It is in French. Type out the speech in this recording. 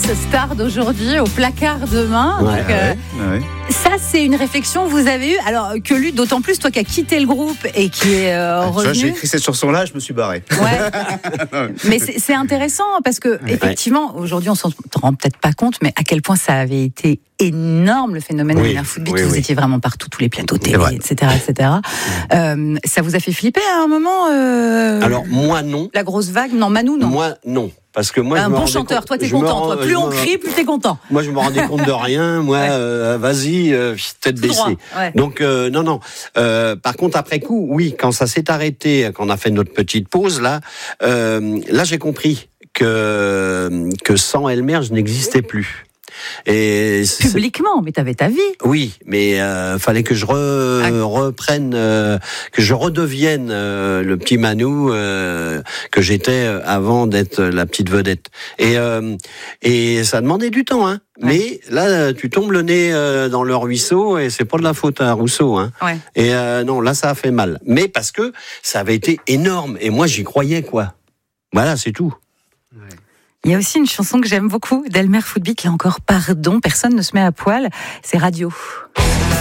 star d'aujourd'hui au placard demain. Ça, c'est une réflexion que vous avez eue. Alors que lui, d'autant plus, toi qui as quitté le groupe et qui est revenu. J'ai écrit cette chanson-là, je me suis barré. Ouais. Mais c'est intéressant parce que effectivement, aujourd'hui, on s'en rend peut-être pas compte, mais à quel point ça avait été énorme le phénomène de Delmer Footbeat. Vous étiez vraiment partout, tous les plateaux télé, etc., etc. Ça vous a fait flipper à un moment Alors moi non. La grosse vague, non. Manu non. Moi non. Parce que moi, un bon chanteur, toi t'es content. Toi, plus on crie, plus t'es content. Moi, je me rendais compte de rien. Moi, vas-y, tête baissée. Donc non. Par contre, après coup, oui, quand ça s'est arrêté, quand on a fait notre petite pause là j'ai compris que sans Elmer, je n'existais plus. Et publiquement, mais t'avais ta vie. Oui, mais fallait que je reprenne, que je redevienne le petit Manu que j'étais avant d'être la petite vedette. Et ça demandait du temps, hein. Mais là, tu tombes le nez dans le ruisseau et c'est pas de la faute à Rousseau, hein. Et non, là, ça a fait mal. Mais parce que ça avait été énorme et moi, j'y croyais, quoi. Voilà, c'est tout. Il y a aussi une chanson que j'aime beaucoup, Delmer Footbeat, là encore, pardon, personne ne se met à poil, c'est Radio.